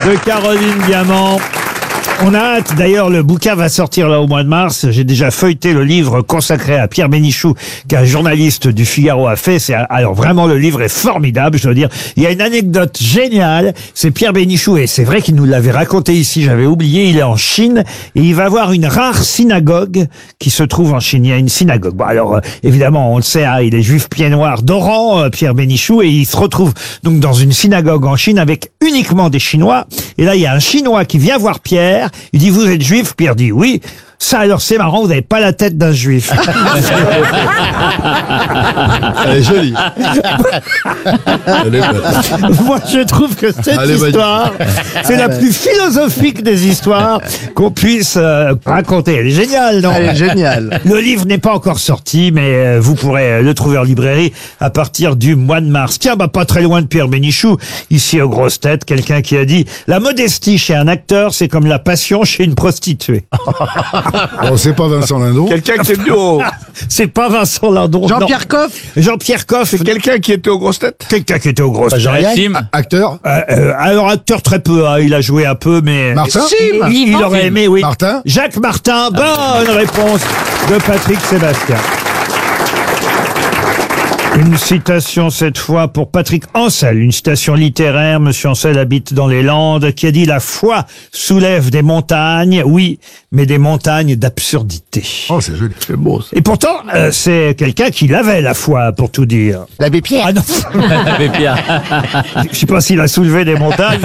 de Caroline Diamant. On a hâte, d'ailleurs, le bouquin va sortir là au mois de mars. J'ai déjà feuilleté le livre consacré à Pierre Bénichou, qu'un journaliste du Figaro a fait. Alors vraiment, le livre est formidable, je dois dire. Il y a une anecdote géniale. C'est Pierre Bénichou, et c'est vrai qu'il nous l'avait raconté ici, j'avais oublié. Il est en Chine et il va voir une rare synagogue qui se trouve en Chine. Il y a une synagogue. Bon, alors, évidemment, on le sait, hein, il est juif pied noir d'Oran, Pierre Bénichou, et il se retrouve donc dans une synagogue en Chine avec uniquement des Chinois. Et là, il y a un Chinois qui vient voir Pierre. Il dit, vous êtes juif? Pierre dit, oui. Ça, alors, c'est marrant, vous n'avez pas la tête d'un juif. Elle est jolie. Elle est belle. Moi, je trouve que cette histoire, c'est la plus philosophique des histoires qu'on puisse raconter. Elle est géniale, non? Elle est géniale. Le livre n'est pas encore sorti, mais vous pourrez le trouver en librairie à partir du mois de mars. Tiens, pas très loin de Pierre Bénichou, ici aux grosses têtes, quelqu'un qui a dit « La modestie chez un acteur, c'est comme la passion chez une prostituée. » Bon, c'est pas Vincent Lindon. Quelqu'un qui était au... C'est pas Vincent Lindon. Jean-Pierre Coff. Jean-Pierre Coff. C'est quelqu'un qui était aux grosses têtes. Quelqu'un qui était aux grosses têtes. Acteur. Alors acteur très peu, hein, il a joué un peu, mais Martin. il aurait aimé, oui. Martin. Jacques Martin, bonne réponse de Patrick Sébastien. Une citation cette fois pour Patrick Ancel, une citation littéraire. Monsieur Ancel habite dans les Landes, qui a dit « La foi soulève des montagnes, oui, mais des montagnes d'absurdité. » Oh, c'est joli. C'est beau, ça. Et pourtant, c'est quelqu'un qui l'avait, la foi, pour tout dire. L'abbé Pierre. Ah non. Je sais pas s'il a soulevé des montagnes.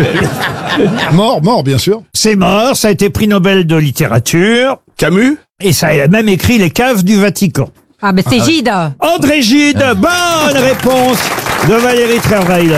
Mort, bien sûr. C'est mort, ça a été prix Nobel de littérature. Camus. Et ça a même écrit Les Caves du Vatican. Ah, ben c'est Gide. André Gide, bonne réponse de Valérie Trierweiler.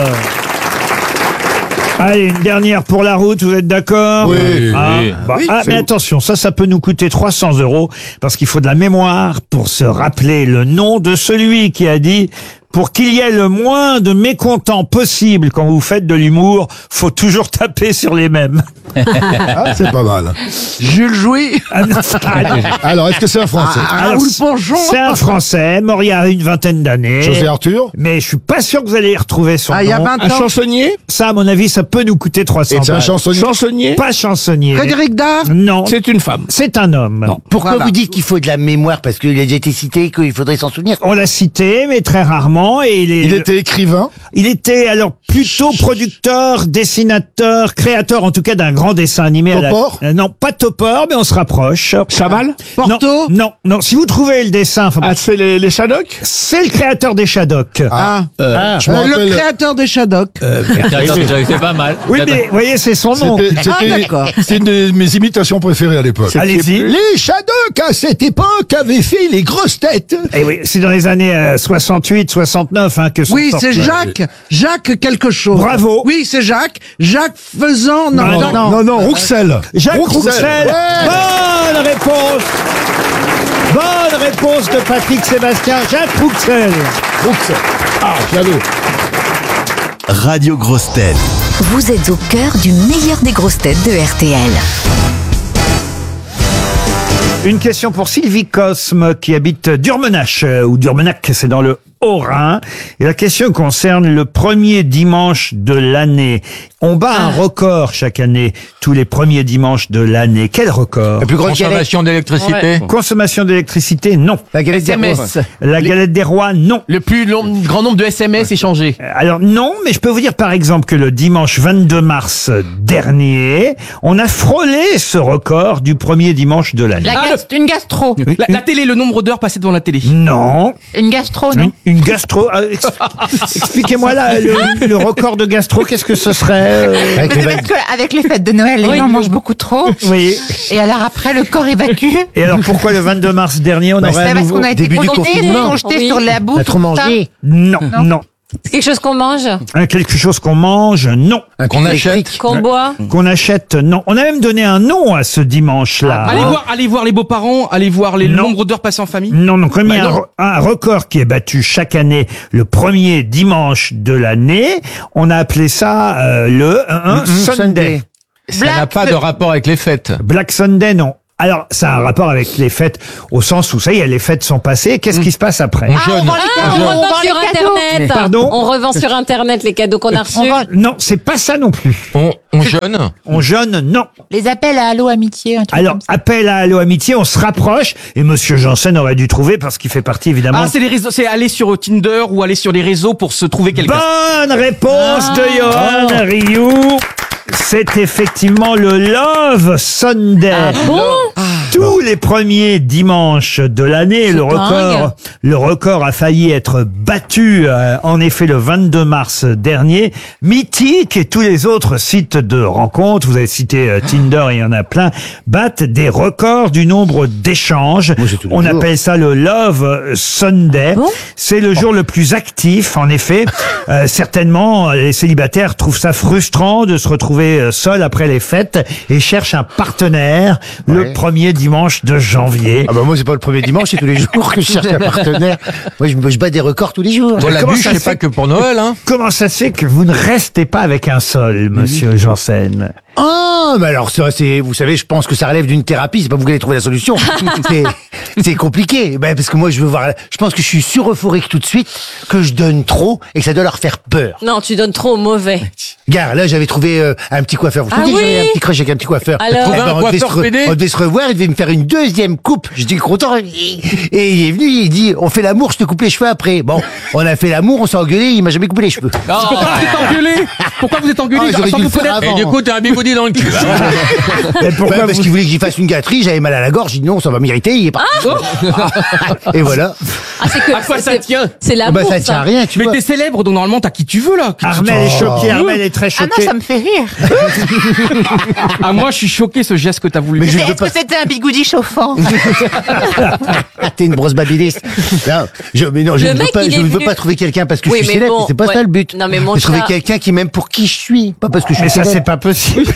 Allez, une dernière pour la route, vous êtes d'accord? Oui. Mais attention, ça peut nous coûter 300 €, parce qu'il faut de la mémoire pour se rappeler le nom de celui qui a dit « Pour qu'il y ait le moins de mécontents possible quand vous faites de l'humour, faut toujours taper sur les mêmes. » Ah, c'est pas mal. Jules Jouy. Alors, est-ce que c'est un Français? Raoul Ponjon. C'est un Français, mort il y a une vingtaine d'années. José Arthur. Mais je suis pas sûr que vous allez y retrouver son Il y a nom. 20 Un ans. chansonnier. Ça, à mon avis, ça peut nous coûter 300 Et c'est un balles. chansonnier. Chansonnier. Pas chansonnier. Frédéric Dard. Non. C'est une femme. C'est un homme. Pourquoi Voilà. vous dites qu'il faut de la mémoire? Parce qu'il a déjà été cité, qu'il faudrait s'en souvenir. On l'a cité, mais très rarement. Et Il était écrivain. il était alors plutôt producteur, dessinateur, créateur, en tout cas d'un grand dessin animé. Topor. Non, pas Topor, mais on se rapproche. Chaval. Porto. Non. Si vous trouvez le dessin, Ah, c'est les Shadocks. c'est le créateur des Shadocks. Je me Le rappelle. créateur des Shadocks. C'est pas mal. Oui, mais vous voyez, c'est son nom. D'accord. C'est une de mes imitations préférées à l'époque. Allez-y. Les Shadocks, à cette époque, avaient fait les grosses têtes. Et oui, c'est dans les années 68, 69 que sont Oui, sortis. c'est Jacques. Jacques quelque chose. Bravo. Oui, c'est Jacques. Jacques faisant. Non, Rouxel. Jacques Rouxel. Bonne réponse. Bonne réponse de Patrick Sébastien. Jacques Rouxel. Ah, j'avais. Radio Grosses Têtes. Vous êtes au cœur du meilleur des grosses têtes de RTL. Une question pour Sylvie Cosme qui habite Durmenache, ou Durmenac, c'est dans le Haut-Rhin. Et la question concerne le premier dimanche de l'année. On bat un record chaque année, tous les premiers dimanches de l'année. Quel record? La plus grosse galette. Consommation d'électricité. Consommation d'électricité, non. La galette des rois. SMS. La galette des rois, non. Le plus grand nombre de SMS échangés. Alors non, mais je peux vous dire par exemple que le dimanche 22 mars dernier, on a frôlé ce record du premier dimanche de l'année. Une gastro. La télé, le nombre d'heures passées devant la télé. Non. Une gastro, non? Une gastro. Expliquez-moi là, le record de gastro, qu'est-ce que ce serait Peut-être qu'avec les fêtes de Noël, les gens mangent beaucoup trop. Oui. Et alors après, le corps évacue. Et alors pourquoi le 22 mars dernier, on aurait C'est un parce nouveau... qu'on a été début du condamnés, confinement. on jeté sur la bouffe. On a trop mangé. Non. Quelque chose qu'on mange, Quelque chose qu'on mange, non. Qu'on achète. qu'on boit. Qu'on achète, non. On a même donné un nom à ce dimanche-là. Allez voir les beaux-parents, allez voir les Non. nombres d'heures passées en famille. Non, comme il y a non. un record qui est battu chaque année le premier dimanche de l'année, on a appelé ça le Sunday. Ça n'a pas de rapport avec les fêtes. Black Sunday, non. Alors, ça a un rapport avec les fêtes, au sens où, ça y est, les fêtes sont passées. Qu'est-ce qui se passe après? On jeûne. On revend sur Internet. Pardon? On revend sur Internet les cadeaux qu'on a reçus. Non, c'est pas ça non plus. On jeûne. On jeûne, non. Les appels à Allo Amitié, un truc Alors, comme ça. appel à Allo Amitié, on se rapproche, et Monsieur Janssen aurait dû trouver, parce qu'il fait partie, évidemment... Ah, c'est les réseaux, c'est aller sur Tinder ou aller sur les réseaux pour se trouver quelqu'un. Bonne réponse de Johan Rioux. C'est effectivement le Love Sunday. Tous les premiers dimanches de l'année, le record a failli être battu, en effet, le 22 mars dernier. Mythique et tous les autres sites de rencontres, vous avez cité Tinder, il y en a plein, battent des records du nombre d'échanges. On appelle ça le Love Sunday. C'est le jour le plus actif, en effet. Certainement, les célibataires trouvent ça frustrant de se retrouver seul après les fêtes et cherchent un partenaire le premier dimanche de janvier. Ah bah moi c'est pas le premier dimanche, c'est tous les jours que je cherche un partenaire. Moi je bats des records tous les jours. Bon, la Comment bûche, ça c'est se pas fait que pour Noël, hein. Comment ça se fait que vous ne restez pas avec un seul, Monsieur Janssen? Ah, mais alors ça, vous savez, je pense que ça relève d'une thérapie. C'est pas vous qui allez trouver la solution. c'est compliqué. Ben, parce que moi, je pense que je suis sur euphorique tout de suite, que je donne trop et que ça doit leur faire peur. Non, tu donnes trop au mauvais. Gare, là, j'avais trouvé un petit coiffeur. Vous savez que j'avais un petit crush avec un petit coiffeur. Alors Trouver un coiffeur pédé. on devait se revoir, il devait me faire une deuxième coupe. J'étais content. Et il est venu, il dit, on fait l'amour, je te coupe les cheveux après. Bon, on a fait l'amour, on s'est engueulé, il m'a jamais coupé les cheveux. Pourquoi vous êtes engueulé? Pourquoi vous êtes engueulé? Ah, j'aurais Sans dû le vous faire connaître. Et du coup, t'as un bigoudi dans le cul. Et pourquoi Parce qu'il voulait que j'y fasse une gâterie, j'avais mal à la gorge, j'ai dit non, ça va m'irriter, il est parti. Et voilà. Ah, c'est que À quoi ça tient? c'est Ah l'amour, bah ça tient à rien, tu Mais vois. t'es célèbre, donc normalement t'as qui tu veux là. Armel est choqué, Armel est très Ah choqué. non, ça me fait rire. Ah moi je suis choqué ce geste que t'as voulu. Mais je ne veux Est-ce pas. que c'était un bigoudi chauffant? T'es une brosse babyliste. Non, je Le ne veux mec, pas, il je est ne veux venu- pas trouver quelqu'un parce que Oui, je suis mais célèbre. bon, C'est pas ouais. ça le but. Non, mais mon C'est trouver chat- quelqu'un qui m'aime pour qui je suis, pas parce que je suis Mais ça, c'est célèbre. pas possible.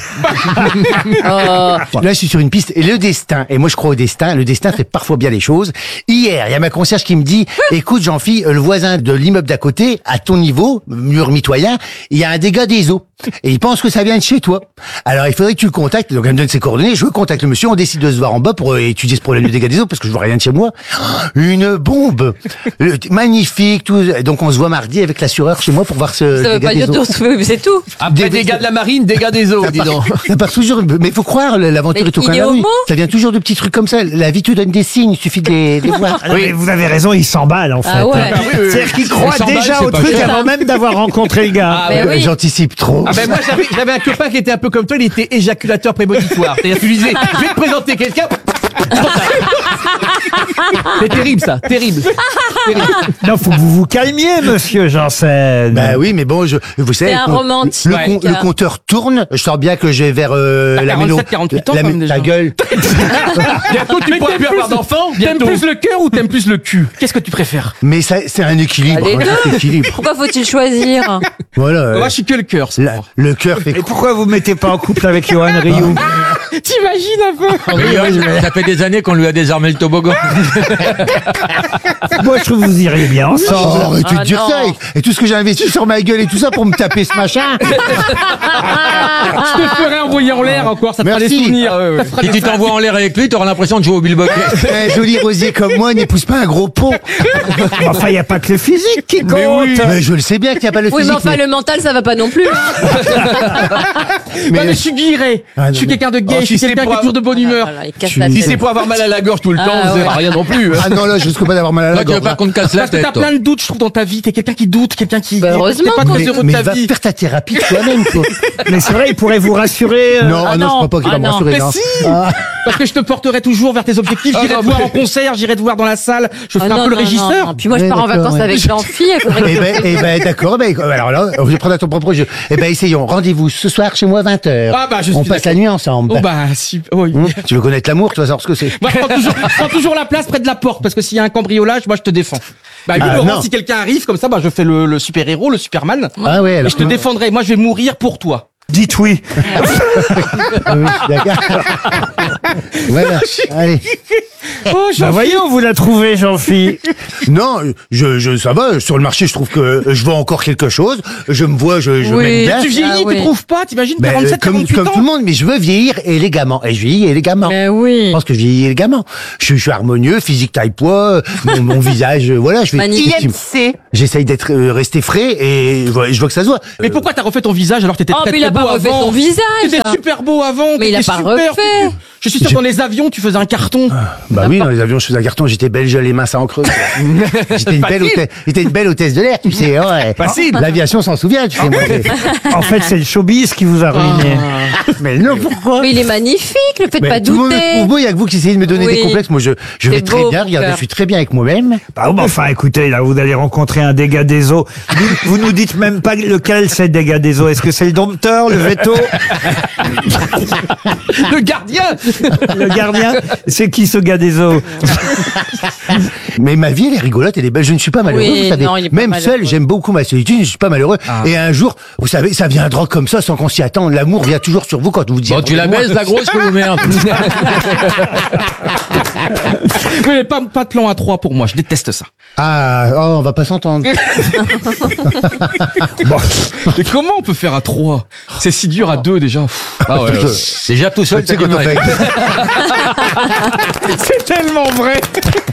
Oh. Là, je suis sur une piste et le destin. Et moi, je crois au destin. Le destin fait parfois bien les choses. Hier, il y a ma concierge qui me dit, écoute, Jean-Phi, le voisin de l'immeuble d'à côté, à ton niveau, mur mitoyen, il y a un dégât des eaux. Et il pense que ça vient de chez toi. Alors, il faudrait que tu le contactes. Donc, elle me donne ses coordonnées. Je contacte le monsieur. On décide de se voir en bas pour étudier ce problème du dégât des eaux parce que je vois rien de chez moi. Une bombe. Magnifique. Tout. Donc, on se voit mardi avec l'assureur chez moi pour voir ce Ça veut dégât pas des dire eaux. tout, c'est tout. Après dégâts de la marine, dégâts des eaux, dis donc. Ça part toujours, mais il faut croire, l'aventure Mais est au il coin de est la rue. homo. Ça vient toujours de petits trucs comme ça. La vie te donne des signes, il suffit de les voir. Ah non, mais vous avez raison, il s'emballe en fait. Ah ouais. C'est-à-dire qu'il croit 100 balles, déjà c'est au pas truc cher. avant même d'avoir rencontré le gars. Ah Mais oui. J'anticipe trop. Ah ben moi j'avais un copain qui était un peu comme toi, il était éjaculateur prémonitoire. C'est-à-dire tu lui disais, je vais te présenter quelqu'un. C'est terrible ça, terrible. Non, faut que vous vous calmiez, monsieur Janssen. Bah oui, mais bon, vous savez, C'est un romantique. le compteur tourne. Je sens bien que je vais vers la 47, 48 ans, la quand même, déjà. ta gueule. Bientôt tu pourras plus avoir d'enfants. T'aimes plus le cœur ou t'aimes plus le cul? Qu'est-ce que tu préfères? Mais ça, c'est un équilibre. Les hein, deux. c'est équilibre. Pourquoi faut-il choisir? Voilà. Moi je suis que le cœur. c'est bon. Le cœur fait Et quoi? pourquoi vous mettez pas en couple avec Johan Rioux? T'imagines un peu? Oui, ça fait des années qu'on lui a désarmé le toboggan. Moi, je trouve que vous iriez bien ensemble. Oh, arrêtez de Ah, dire non. ça. Et tout ce que j'ai investi sur ma gueule et tout ça pour me taper ce machin. Je te ferai envoyer en l'air encore, ça te fera des Merci. souvenirs. Ouais, ouais. Si tu t'envoies en l'air avec lui, t'auras l'impression de jouer au bilboquet. Un joli rosier comme moi n'épouse pas un gros pot. Enfin, il n'y a pas que le physique qui compte. Mais je le sais bien qu'il n'y a pas le Oui, mais physique. enfin, le mental, ça va pas non plus. Mais je suis guiré. Ah, non, Je suis mais- quelqu'un de gay, Oh, je suis si c'est quelqu'un qui pour est toujours de bonne humeur. Voilà, il casse la Si tête. c'est pour avoir mal à la gorge tout le temps, Ah, vous ouais. n'avez rien non plus. Ah non, là, je risque pas d'avoir mal à la Toi, tu veux gorge. pas qu'on te casse la Parce que tête, t'as toi. plein de doutes, je trouve, dans ta vie. T'es quelqu'un qui doute, quelqu'un qui. Bah, heureusement t'es pas qu'on- très heureux de Mais ta va vie. faire ta thérapie toi-même, toi. Mais c'est vrai, il pourrait vous rassurer. Non, ah non, je non. crois pas qu'il va Ah me non. rassurer, Mais non. si Ah. Parce que je te porterai toujours vers tes objectifs. J'irai te voir en concert, j'irai te voir dans la salle. Je ferai Ah, un non, peu le non, régisseur. non. Puis moi, je Ouais, pars en d'accord, vacances ouais. avec Jean-Phi. il faudrait que- Eh ben, d'accord, alors là, je vais prendre à ton propre jeu. Eh ben, essayons. Rendez-vous ce soir chez moi, 20h. Ah, bah, je On suis passe la d'accord. nuit ensemble. Oh bah, si. Oui. Tu veux connaître l'amour, tu vas savoir ce que c'est. Moi, je prends toujours la place près de la porte parce que s'il y a un cambriolage, moi, je te défends. Bah, écoute, Ah, Laurent, non. si quelqu'un arrive comme ça, bah, je fais le super-héros, le Superman. Ah ouais, Et alors. je te défendrai. Moi, je vais mourir pour toi. Dites oui. Ah oui, d'accord. Voilà. Allez. Bah voyons, vous la trouvez, Jean-Phi. Non, ça va. Sur le marché, je trouve que je vends encore quelque chose. Je me vois, je m'aime bien. Tu vieillis, tu trouves pas? T'imagines 47, 48 ans? Comme tout le monde, mais je veux vieillir élégamment. Et je vieillis élégamment. Mais oui. Je pense que je vieillis élégamment. Je suis harmonieux, physique, taille, poids, mon visage, voilà. Je fais IMC. J'essaye d'être resté frais et je vois que ça se voit. Mais pourquoi t'as refait ton visage alors que t'étais très, mais il a très beau pas refait avant? son visage. T'étais super beau avant. Mais il a t'étais pas super refait. beau. Je suis sûr que dans les avions, tu faisais un carton. Bah oui, dans les avions, je faisais un carton, j'étais belge, les mains en creux. J'étais une belle hôtesse de l'air, tu sais. Ouais. Facile. L'aviation s'en souvient, tu sais. Moi, En fait, c'est le showbiz qui vous a ruiné. mais non, pourquoi? Mais il est magnifique, le faites pas tout le monde me douter. trouve beau, il y a que vous qui essayez de me donner Oui. des complexes. Moi, je vais C'est très beau, bien, mon regardez, cœur. je suis très bien avec moi-même. Bah, enfin, écoutez, là, vous allez rencontrer un dégât des eaux. Vous nous dites même pas lequel c'est le dégât des eaux. Est-ce que c'est le dompteur, le veto, Le gardien. le gardien? C'est qui ce gars des eaux? Mais ma vie, elle est rigolote, elle est belle. Je ne suis pas malheureux, Oui, vous savez. non, il est pas Même malheureux. seul, j'aime beaucoup ma solitude, je ne suis pas malheureux. Et un jour, vous savez, ça viendra comme ça, sans qu'on s'y attende. L'amour vient toujours sur vous quand vous dites. Bon, tu la baises, la grosse, que vous merde. Oui, mais pas de plan à 3 pour moi. Je déteste ça. On va pas s'entendre. Mais comment on peut faire à 3? C'est si dur à 2 déjà. Ah ouais, déjà tout seul, Tu sais t'as quand on fait. fait. C'est tellement vrai.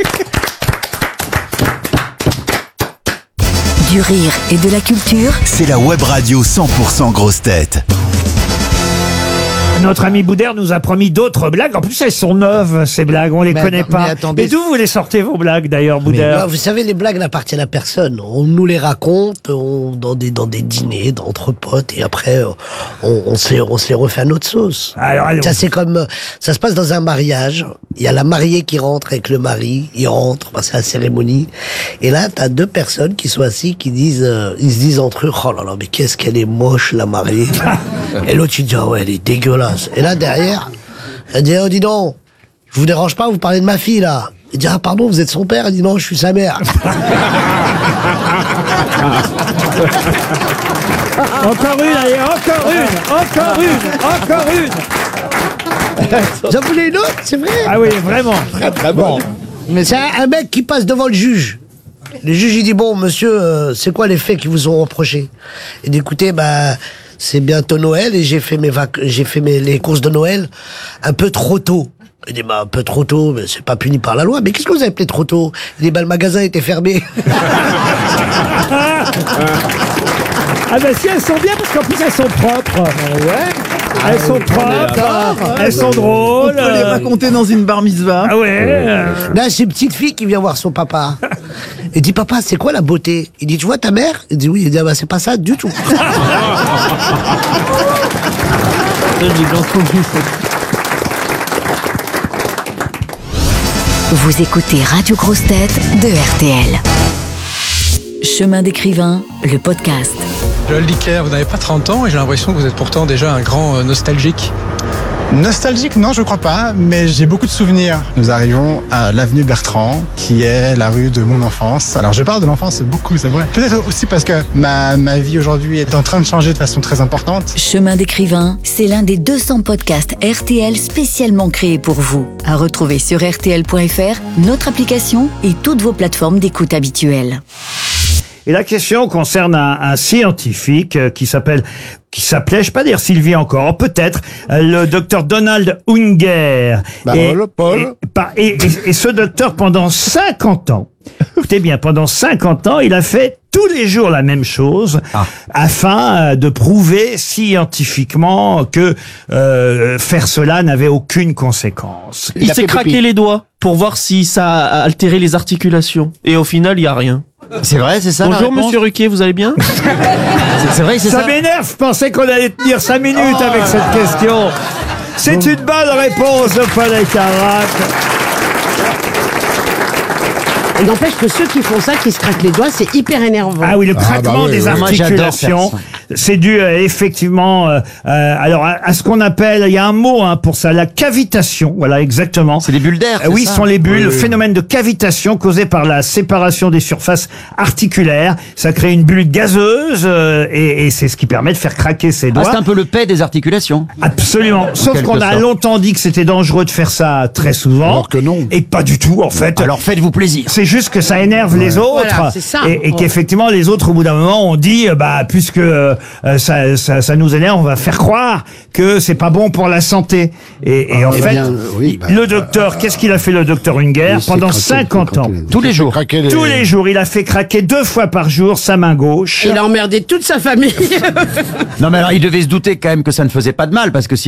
Du rire et de la culture, C'est la web radio 100% grosse tête. Notre ami Boudère nous a promis d'autres blagues. En plus, elles sont neuves, ces blagues. On les Mais connaît attends, pas. mais attendez. Mais d'où vous les sortez, vos blagues, d'ailleurs, Boudère? Alors, vous savez, les blagues n'appartiennent à personne. On nous les raconte dans des dîners, entre potes, et après, on se les refait à notre sauce. Alors, allons. Ça, c'est comme, ça se passe dans un mariage. Il y a la mariée qui rentre avec le mari. Il rentre, c'est la cérémonie. Et là, t'as deux personnes qui sont assis, ils se disent entre eux, oh là là, mais qu'est-ce qu'elle est moche, la mariée. Et l'autre, il dit, ah ouais, elle est dégueulasse. Et là, derrière, elle dit, oh, dis donc, je vous dérange pas, vous parlez de ma fille, là. Il dit, ah, pardon, vous êtes son père? Elle dit, non, je suis sa mère. Encore une, allez, encore une. J'en voulais une autre, c'est vrai. Ah oui, vraiment. Très bon. Mais c'est un mec qui passe devant le juge. Le juge, il dit, bon, monsieur, c'est quoi les faits qui vous ont reproché? Il dit, écoutez, c'est bientôt Noël et j'ai fait les courses de Noël un peu trop tôt. Il dit, un peu trop tôt, mais c'est pas puni par la loi. Mais qu'est-ce que vous avez appelé trop tôt? Il dit, le magasin était fermé. Ah ben si, elles sont bien parce qu'en plus elles sont propres. Ouais. Elles sont propres, elles sont drôles. On peut les raconter dans une bar mitzvah. Ah ouais. Là, c'est une petite fille qui vient voir son papa. Il dit, papa, c'est quoi la beauté? Il dit, tu vois ta mère? Il dit, oui. Il dit, c'est pas ça du tout. vous écoutez Radio Grosse Tête de RTL. Chemin d'écrivain, le podcast. Joël Dicker, vous n'avez pas 30 ans et j'ai l'impression que vous êtes pourtant déjà un grand nostalgique. Nostalgique, non, je crois pas, mais j'ai beaucoup de souvenirs. Nous arrivons à l'avenue Bertrand, qui est la rue de mon enfance. Alors, je parle de l'enfance beaucoup, c'est vrai. Peut-être aussi parce que ma vie aujourd'hui est en train de changer de façon très importante. Chemin d'écrivain, c'est l'un des 200 podcasts RTL spécialement créés pour vous. À retrouver sur RTL.fr, notre application et toutes vos plateformes d'écoute habituelles. Et la question concerne un scientifique qui s'appelait, je vais pas dire Sylvie encore, peut-être, le docteur Donald Unger. Et ce docteur, pendant 50 ans, écoutez bien, pendant 50 ans, il a fait tous les jours la même chose afin de prouver scientifiquement que faire cela n'avait aucune conséquence. Il s'est craqué les doigts pour voir si ça a altéré les articulations. Et au final, il n'y a rien. C'est vrai, c'est ça? Bonjour Monsieur Ruquier, vous allez bien? C'est vrai, c'est ça? Ça m'énerve, je pensais qu'on allait tenir 5 minutes avec cette question. C'est une bonne réponse de Paul Elkarat. Il n'empêche que ceux qui font ça, qui se craquent les doigts, c'est hyper énervant. Ah oui, le craquement des articulations, C'est dû effectivement alors à ce qu'on appelle, il y a un mot pour ça, la cavitation. Voilà, exactement. C'est des bulles d'air. Oui, ce sont les bulles. Oui, Le oui. phénomène de cavitation causé par la séparation des surfaces articulaires. Ça crée une bulle gazeuse et c'est ce qui permet de faire craquer ses doigts. Ah, c'est un peu le paix des articulations. Absolument. Sauf quelque qu'on a sorte. longtemps dit que c'était dangereux de faire ça très souvent. Alors que non. Et pas du tout, en fait. Alors faites-vous plaisir. C'est juste que ça énerve les autres. Voilà, c'est ça. Et qu'effectivement, les autres, au bout d'un moment, ont dit, puisque ça nous énerve, on va faire croire que c'est pas bon pour la santé. Et en fait, oui, le docteur, qu'est-ce qu'il a fait, le docteur Unger, Il s'est pendant craqué, 50 ans? Tous les jours. Tous les jours, il a fait craquer 2 fois par jour sa main gauche. Il a emmerdé toute sa famille. Non mais alors il devait se douter quand même que ça ne faisait pas de mal parce que si